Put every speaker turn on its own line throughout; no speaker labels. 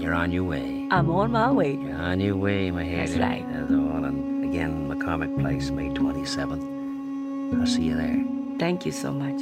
You're on your way.
I'm on my way.
You're on your way, Mahalia.
That's right.
That's all. And again, McCormick Place, May 27th. I'll see you there.
Thank you so much.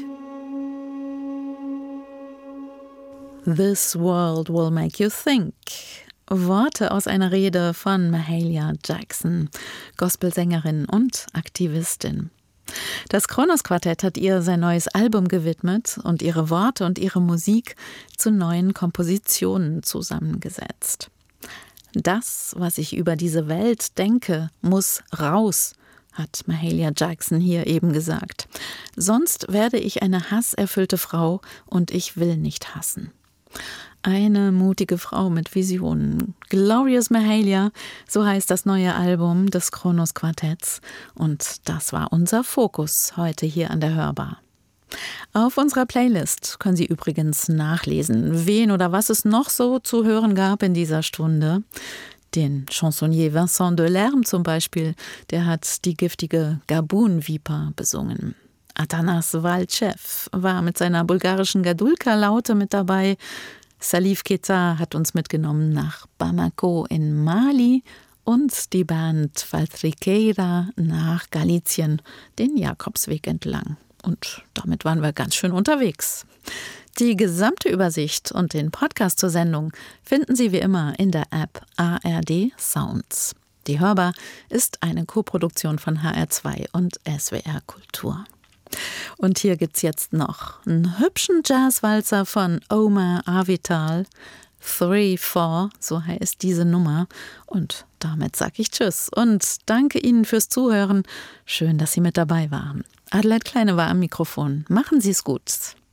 This world will make you think. Worte aus einer Rede von Mahalia Jackson, Gospelsängerin und Aktivistin. Das Kronos-Quartett hat ihr sein neues Album gewidmet und ihre Worte und ihre Musik zu neuen Kompositionen zusammengesetzt. Das, was ich über diese Welt denke, muss raus, hat Mahalia Jackson hier eben gesagt. Sonst werde ich eine hasserfüllte Frau und ich will nicht hassen. Eine mutige Frau mit Visionen. Glorious Mahalia, so heißt das neue Album des Kronos-Quartetts. Und das war unser Fokus heute hier an der Hörbar. Auf unserer Playlist können Sie übrigens nachlesen, wen oder was es noch so zu hören gab in dieser Stunde. Den Chansonnier Vincent Delerme zum Beispiel, der hat die giftige Gaboon-Viper besungen. Atanas Valchev war mit seiner bulgarischen Gadulka-Laute mit dabei. Salif Keita hat uns mitgenommen nach Bamako in Mali und die Band Valtriqueira nach Galizien, den Jakobsweg entlang. Und damit waren wir ganz schön unterwegs. Die gesamte Übersicht und den Podcast zur Sendung finden Sie wie immer in der App ARD Sounds. Die Hörbar ist eine Koproduktion von HR2 und SWR Kultur. Und hier gibt's jetzt noch einen hübschen Jazzwalzer von Omar Avital. 3-4, so heißt diese Nummer. Und damit sage ich Tschüss und danke Ihnen fürs Zuhören. Schön, dass Sie mit dabei waren. Adelheid Kleine war am Mikrofon. Machen Sie es gut.